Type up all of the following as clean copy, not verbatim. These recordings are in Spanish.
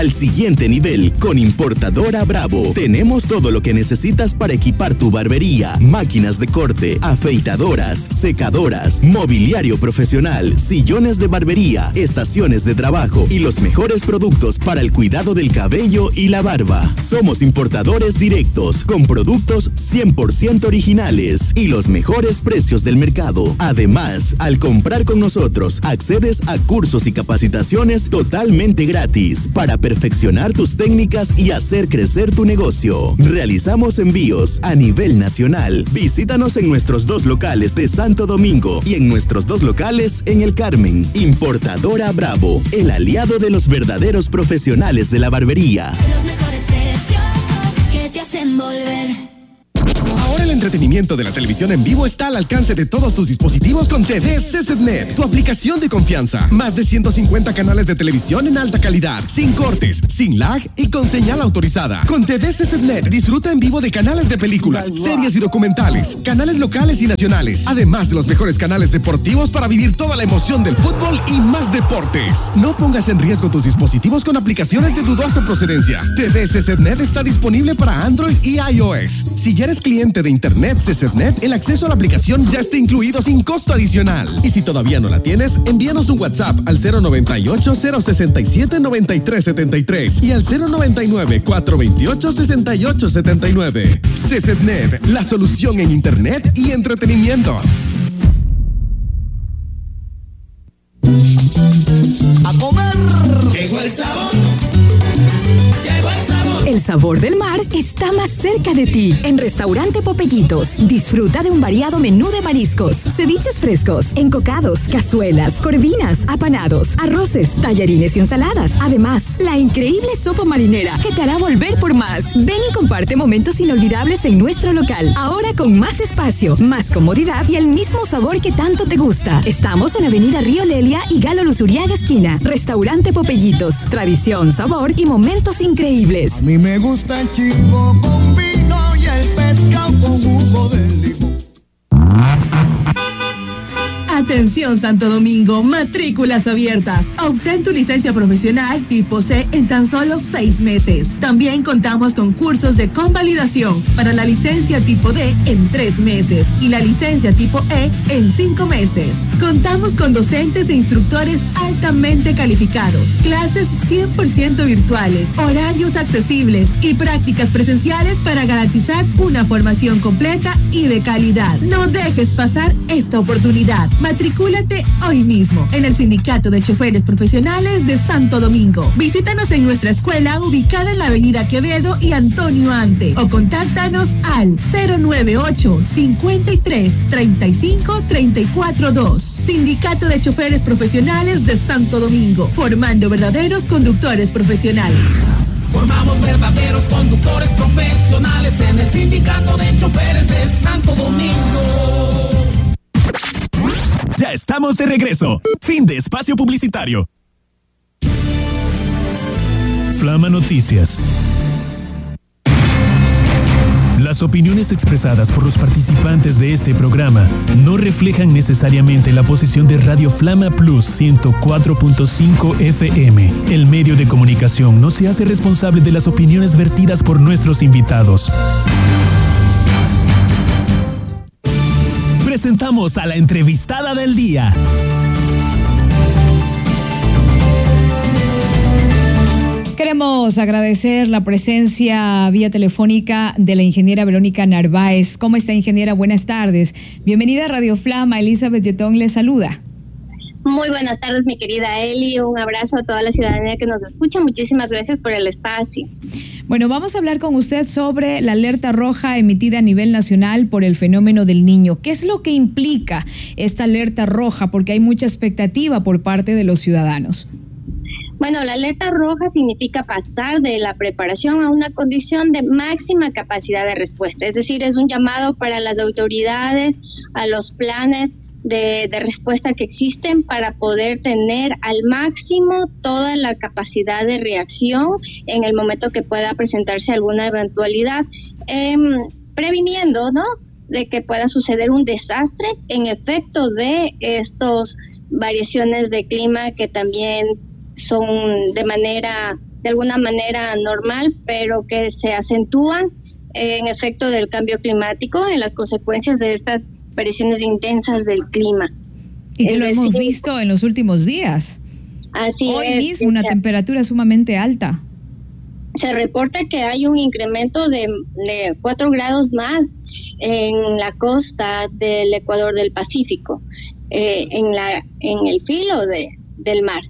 Al siguiente nivel con Importadora Bravo. Tenemos todo lo que necesitas para equipar tu barbería, máquinas de corte, afeitadoras, secadoras, mobiliario profesional, sillones de barbería, estaciones de trabajo y los mejores productos para el cuidado del cabello y la barba. Somos importadores directos con productos 100% originales y los mejores precios del mercado. Además, al comprar con nosotros, accedes a cursos y capacitaciones totalmente gratis para perfeccionar tus técnicas y hacer crecer tu negocio. Realizamos envíos a nivel nacional. Visítanos en nuestros 2 locales de Santo Domingo y en nuestros 2 locales en El Carmen. Importadora Bravo, el aliado de los verdaderos profesionales de la barbería. Los mejores precios que te hacen volver. Ahora el entretenimiento de la televisión en vivo está al alcance de todos tus dispositivos con TV CCSnet, tu aplicación de confianza. Más de 150 canales de televisión en alta calidad, sin cortes, sin lag y con señal autorizada. Con TV CCSnet disfruta en vivo de canales de películas, series y documentales, canales locales y nacionales, además de los mejores canales deportivos para vivir toda la emoción del fútbol y más deportes. No pongas en riesgo tus dispositivos con aplicaciones de dudosa procedencia. TV CCSnet está disponible para Android y iOS. Si ya eres cliente de Internet CCSnet, el acceso a la aplicación ya está incluido sin costo adicional. Y si todavía no la tienes, envíanos un WhatsApp al 098-067-9373 y al 099-428-6879. CCSnet, la solución en Internet y entretenimiento. A comer. Llegó el sabor. Llegó el sabor. El sabor del mar está más cerca de ti. En Restaurante Popellitos, disfruta de un variado menú de mariscos, ceviches frescos, encocados, cazuelas, corvinas, apanados, arroces, tallarines y ensaladas. Además, la increíble sopa marinera que te hará volver por más. Ven y comparte momentos inolvidables en nuestro local. Ahora con más espacio, más comodidad y el mismo sabor que tanto te gusta. Estamos en Avenida Río Lelia y Galo Luzuriaga esquina. Restaurante Popellitos, tradición, sabor y momentos increíbles. A mí me gusta el chico con vino y el pescado con jugo de limón. Atención Santo Domingo, matrículas abiertas. Obtén tu licencia profesional tipo C en tan solo 6 meses. También contamos con cursos de convalidación para la licencia tipo D en 3 meses y la licencia tipo E en 5 meses. Contamos con docentes e instructores altamente calificados, clases 100% virtuales, horarios accesibles y prácticas presenciales para garantizar una formación completa y de calidad. No dejes pasar esta oportunidad. Matricúlate hoy mismo en el Sindicato de Choferes Profesionales de Santo Domingo. Visítanos en nuestra escuela ubicada en la Avenida Quevedo y Antonio Ante o contáctanos al 098-53-35-34-2. Sindicato de Choferes Profesionales de Santo Domingo, formando verdaderos conductores profesionales. Formamos verdaderos conductores profesionales en el Sindicato de Choferes de Santo Domingo. Ya estamos de regreso. Fin de espacio publicitario. Flama Noticias. Las opiniones expresadas por los participantes de este programa no reflejan necesariamente la posición de Radio Flama Plus 104.5 FM. El medio de comunicación no se hace responsable de las opiniones vertidas por nuestros invitados. Presentamos a la entrevistada del día. Queremos agradecer la presencia vía telefónica de la ingeniera Verónica Narváez. ¿Cómo está, ingeniera? Buenas tardes. Bienvenida a Radio Flama. Elizabeth Yetón le saluda. Muy buenas tardes, mi querida Eli. Un abrazo a toda la ciudadanía que nos escucha. Muchísimas gracias por el espacio. Bueno, vamos a hablar con usted sobre la alerta roja emitida a nivel nacional por el fenómeno del Niño. ¿Qué es lo que implica esta alerta roja? Porque hay mucha expectativa por parte de los ciudadanos. Bueno, la alerta roja significa pasar de la preparación a una condición de máxima capacidad de respuesta. Es decir, es un llamado para las autoridades, a los planes de respuesta que existen para poder tener al máximo toda la capacidad de reacción en el momento que pueda presentarse alguna eventualidad, previniendo, ¿no?, de que pueda suceder un desastre en efecto de estas variaciones de clima que también son de manera de alguna manera normal, pero que se acentúan en efecto del cambio climático, en las consecuencias de estas variaciones intensas del clima. Y que lo hemos visto en los últimos días. Así es. Hoy mismo una temperatura sumamente alta. Se reporta que hay un incremento de 4 grados más en la costa del Ecuador del Pacífico, en el filo del mar.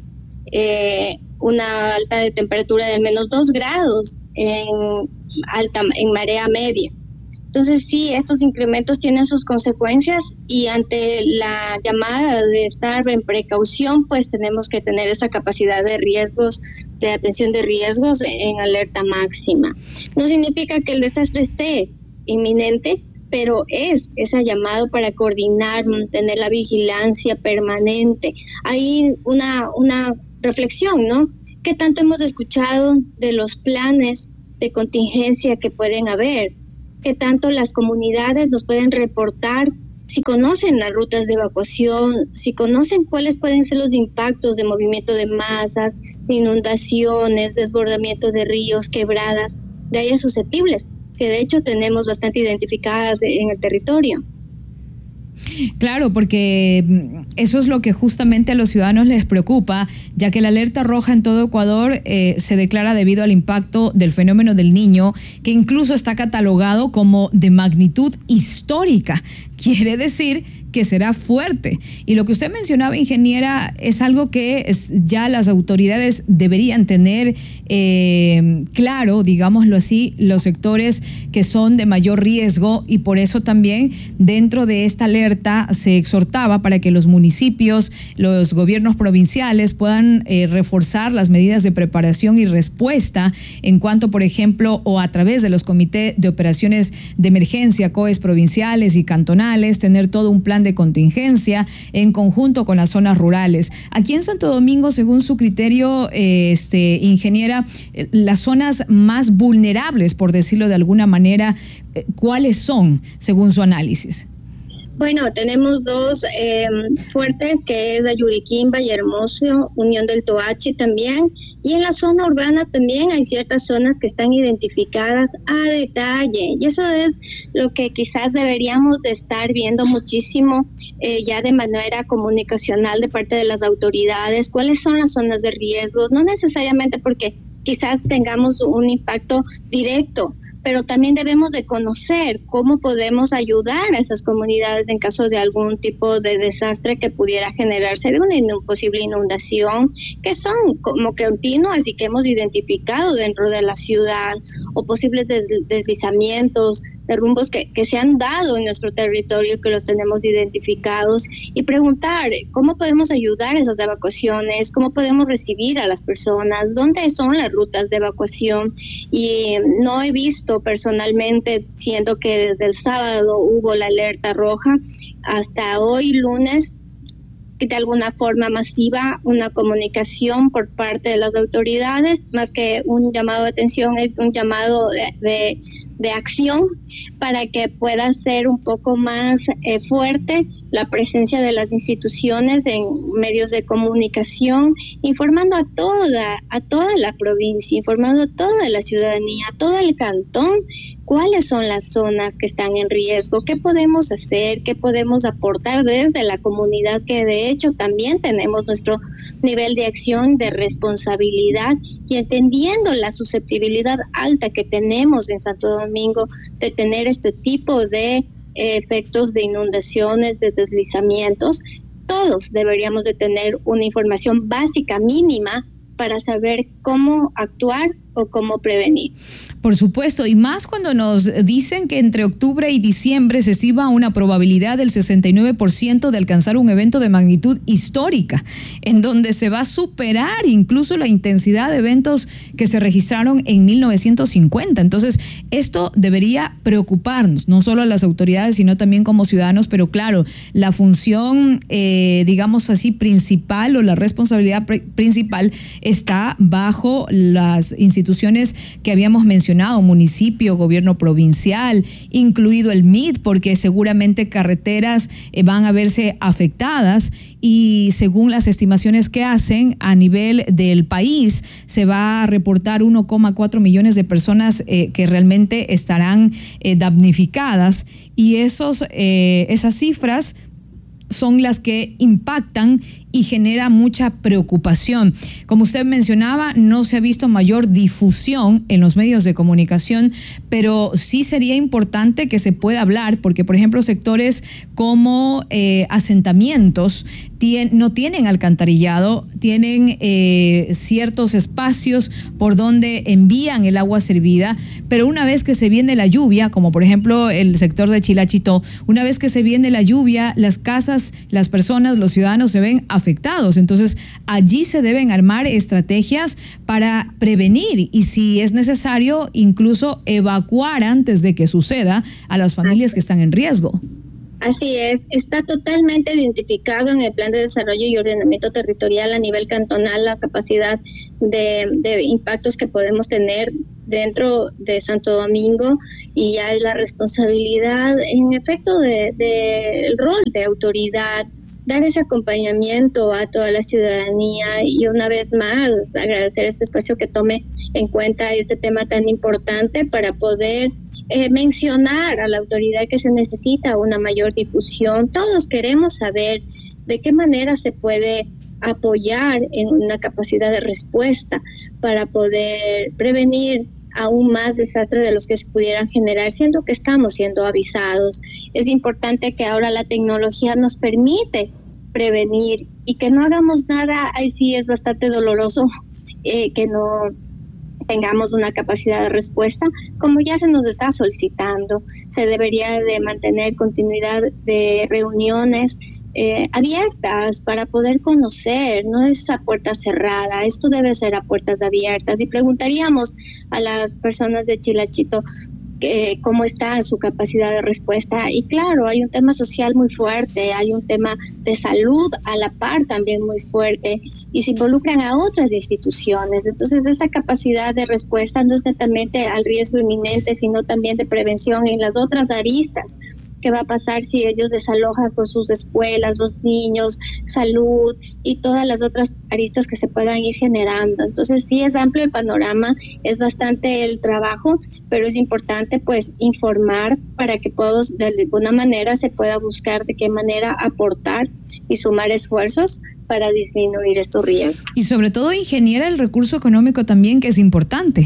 Una alta de temperatura de menos 2 grados en marea media. Entonces sí, estos incrementos tienen sus consecuencias y ante la llamada de estar en precaución, pues tenemos que tener esa capacidad de riesgos, de atención de riesgos en alerta máxima. No significa que el desastre esté inminente, pero es ese llamado para coordinar, mantener la vigilancia permanente. Hay una reflexión, ¿no? ¿Qué tanto hemos escuchado de los planes de contingencia que pueden haber? ¿Qué tanto las comunidades nos pueden reportar si conocen las rutas de evacuación, si conocen cuáles pueden ser los impactos de movimiento de masas, de inundaciones, desbordamiento de ríos, quebradas, de áreas susceptibles, que de hecho tenemos bastante identificadas en el territorio? Claro, porque eso es lo que justamente a los ciudadanos les preocupa, ya que la alerta roja en todo Ecuador se declara debido al impacto del fenómeno del Niño, que incluso está catalogado como de magnitud histórica. Quiere decir que será fuerte. Y lo que usted mencionaba, ingeniera, es algo que ya las autoridades deberían tener claro, digámoslo así, los sectores que son de mayor riesgo, y por eso también dentro de esta alerta se exhortaba para que los municipios, los gobiernos provinciales puedan reforzar las medidas de preparación y respuesta en cuanto, por ejemplo, o a través de los comités de operaciones de emergencia, COEs provinciales y cantonales, tener todo un plan de contingencia en conjunto con las zonas rurales. Aquí en Santo Domingo, según su criterio, ingeniera, las zonas más vulnerables, por decirlo de alguna manera, ¿cuáles son según su análisis? Bueno, tenemos dos fuertes, que es Ayuriquín, Vallehermoso, Unión del Toachi también, y en la zona urbana también hay ciertas zonas que están identificadas a detalle, y eso es lo que quizás deberíamos de estar viendo muchísimo ya de manera comunicacional de parte de las autoridades, cuáles son las zonas de riesgo, no necesariamente porque quizás tengamos un impacto directo, pero también debemos de conocer cómo podemos ayudar a esas comunidades en caso de algún tipo de desastre que pudiera generarse de una posible inundación, que son como continuas y que hemos identificado dentro de la ciudad, o posibles deslizamientos, derrumbos que se han dado en nuestro territorio, que los tenemos identificados, y preguntar cómo podemos ayudar a esas evacuaciones, cómo podemos recibir a las personas, dónde son las rutas de evacuación. Y no he visto personalmente, siendo que desde el sábado hubo la alerta roja, hasta hoy lunes, de alguna forma masiva, una comunicación por parte de las autoridades, más que un llamado de atención, es un llamado de acción para que pueda ser un poco más fuerte la presencia de las instituciones en medios de comunicación, informando a toda la provincia, informando a toda la ciudadanía, a todo el cantón, cuáles son las zonas que están en riesgo, qué podemos hacer, qué podemos aportar desde la comunidad, que de hecho también tenemos nuestro nivel de acción, de responsabilidad, y entendiendo la susceptibilidad alta que tenemos en Santo Domingo de tener este tipo de efectos de inundaciones, de deslizamientos. Todos deberíamos de tener una información básica mínima para saber cómo actuar o cómo prevenir. Por supuesto, y más cuando nos dicen que entre octubre y diciembre se estima una probabilidad del 69% de alcanzar un evento de magnitud histórica, en donde se va a superar incluso la intensidad de eventos que se registraron en 1950. Entonces, esto debería preocuparnos, no solo a las autoridades, sino también como ciudadanos, pero claro, la función, digamos así, principal, o la responsabilidad principal está bajo las instituciones instituciones que habíamos mencionado, municipio, gobierno provincial, incluido el MID, porque seguramente carreteras van a verse afectadas y según las estimaciones que hacen a nivel del país se va a reportar 1,4 millones de personas que realmente estarán damnificadas y esas cifras son las que impactan y genera mucha preocupación. Como usted mencionaba, no se ha visto mayor difusión en los medios de comunicación, pero sí sería importante que se pueda hablar, porque por ejemplo sectores como asentamientos no tienen alcantarillado, tienen ciertos espacios por donde envían el agua servida, pero una vez que se viene la lluvia, como por ejemplo el sector de Chilachito, una vez que se viene la lluvia, las casas, las personas, los ciudadanos se ven afectados. Entonces, allí se deben armar estrategias para prevenir y si es necesario, incluso evacuar antes de que suceda a las familias que están en riesgo. Así es, está totalmente identificado en el Plan de Desarrollo y Ordenamiento Territorial a nivel cantonal la capacidad de impactos que podemos tener dentro de Santo Domingo y ya es la responsabilidad en efecto del rol de autoridad, dar ese acompañamiento a toda la ciudadanía y una vez más agradecer este espacio que tome en cuenta este tema tan importante para poder mencionar a la autoridad que se necesita una mayor difusión. Todos queremos saber de qué manera se puede apoyar en una capacidad de respuesta para poder prevenir aún más desastres de los que se pudieran generar, siendo que estamos siendo avisados. Es importante que ahora la tecnología nos permite prevenir y que no hagamos nada. Ahí sí es bastante doloroso que no tengamos una capacidad de respuesta, como ya se nos está solicitando. Se debería de mantener continuidad de reuniones abiertas para poder conocer, no es a puerta cerrada, esto debe ser a puertas abiertas. Y preguntaríamos a las personas de Chilachito cómo está su capacidad de respuesta. Y claro, hay un tema social muy fuerte, hay un tema de salud a la par también muy fuerte y se involucran a otras instituciones. Entonces esa capacidad de respuesta no es netamente al riesgo inminente, sino también de prevención en las otras aristas. ¿Qué va a pasar si ellos desalojan con sus escuelas, los niños, salud y todas las otras aristas que se puedan ir generando? Entonces sí es amplio el panorama, es bastante el trabajo, pero es importante pues informar para que todos de alguna manera se pueda buscar de qué manera aportar y sumar esfuerzos para disminuir estos riesgos. Y sobre todo, ingeniera, el recurso económico también, que es importante.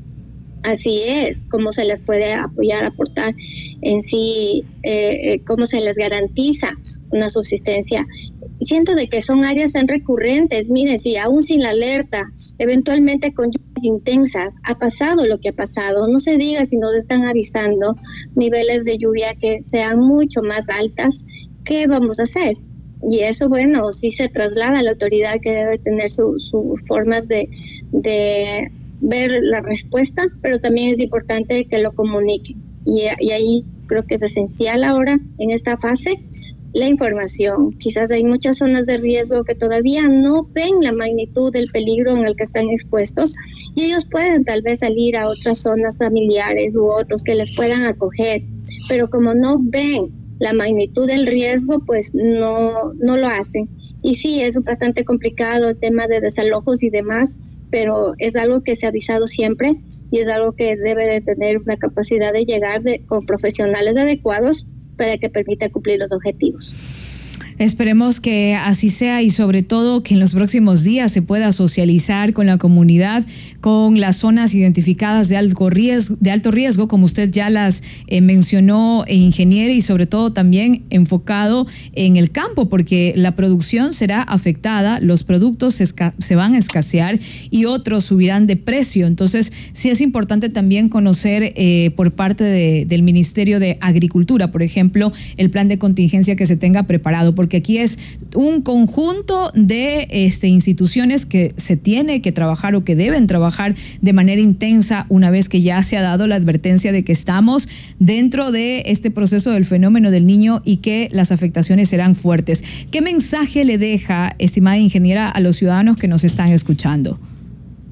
Así es, cómo se les puede apoyar, aportar en sí, cómo se les garantiza una subsistencia. Siento de que son áreas tan recurrentes. Miren, si aún sin la alerta, eventualmente con lluvias intensas, ha pasado lo que ha pasado. No se diga si nos están avisando niveles de lluvia que sean mucho más altas, ¿qué vamos a hacer? Y eso, bueno, sí se traslada a la autoridad que debe tener sus formas de ver la respuesta, pero también es importante que lo comuniquen. Y ahí creo que es esencial ahora, en esta fase, la información. Quizás hay muchas zonas de riesgo que todavía no ven la magnitud del peligro en el que están expuestos y ellos pueden tal vez salir a otras zonas familiares u otros que les puedan acoger, pero como no ven la magnitud del riesgo, pues no lo hacen. Y sí, es bastante complicado el tema de desalojos y demás, pero es algo que se ha avisado siempre y es algo que debe de tener una capacidad de llegar con profesionales adecuados para que permita cumplir los objetivos. Esperemos que así sea y sobre todo que en los próximos días se pueda socializar con la comunidad, con las zonas identificadas de alto riesgo, como usted ya las mencionó, ingeniera, y sobre todo también enfocado en el campo, porque la producción será afectada, los productos se van a escasear y otros subirán de precio. Entonces, sí es importante también conocer por parte del Ministerio de Agricultura, por ejemplo, el plan de contingencia que se tenga preparado, porque aquí es un conjunto de instituciones que se tiene que trabajar o que deben trabajar de manera intensa una vez que ya se ha dado la advertencia de que estamos dentro de este proceso del fenómeno del Niño y que las afectaciones serán fuertes. ¿Qué mensaje le deja, estimada ingeniera, a los ciudadanos que nos están escuchando?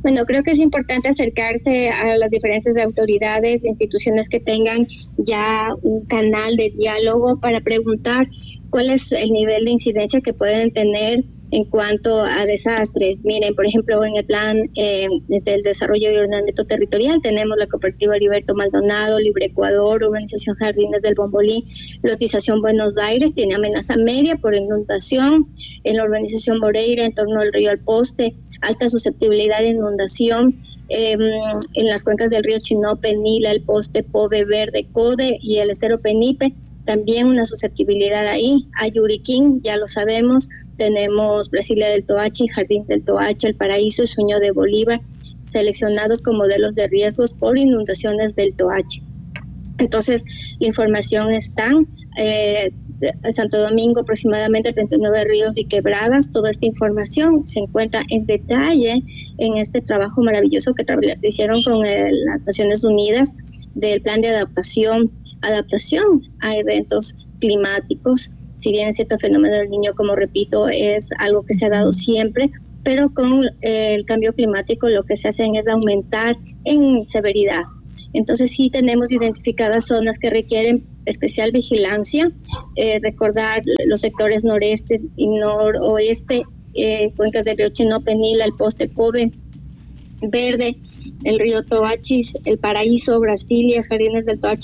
Bueno, creo que es importante acercarse a las diferentes autoridades, instituciones que tengan ya un canal de diálogo para preguntar cuál es el nivel de incidencia que pueden tener en cuanto a desastres. Miren, por ejemplo, en el plan del desarrollo y ordenamiento territorial tenemos la cooperativa Heriberto Maldonado, Libre Ecuador, Urbanización Jardines del Bombolí, Lotización Buenos Aires, tiene amenaza media por inundación. En la urbanización Moreira, en torno al río El Poste, alta susceptibilidad de inundación. En las cuencas del río Chinope, Nila, El Poste, Pove, Verde, Code y el estero Penipe, también una susceptibilidad ahí. Ayuriquín, ya lo sabemos, tenemos Brasilia del Toachi, Jardín del Toachi, El Paraíso y Sueño de Bolívar, seleccionados como modelos de riesgos por inundaciones del Toachi. Entonces, la información está en Santo Domingo, aproximadamente 39 ríos y quebradas. Toda esta información se encuentra en detalle en este trabajo maravilloso que hicieron con las Naciones Unidas del plan de adaptación a eventos climáticos. Si bien es cierto, el fenómeno del Niño, como repito, es algo que se ha dado siempre, pero con el cambio climático lo que se hace es aumentar en severidad. Entonces sí tenemos identificadas zonas que requieren especial vigilancia, recordar los sectores noreste y noroeste, cuencas del río Chinope, Nila, El Poste, Pove, Verde, el río Toachis, El Paraíso, Brasilia, Jardines del Toachi,